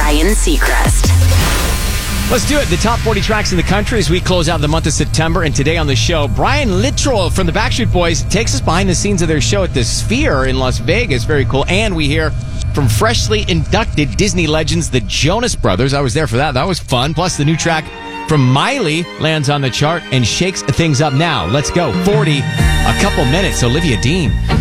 Ryan Seacrest. Let's do it. The top 40 tracks in the country as we close out the month of September. And today on the show, Brian Littrell from the Backstreet Boys takes us behind the scenes of their show at the Sphere in Las Vegas. Very cool. And we hear from freshly inducted Disney legends, the Jonas Brothers. I was there for that. That was fun. Plus, the new track from Miley lands on the chart and shakes things up. Now, let's go. 40, a couple minutes. Olivia Dean.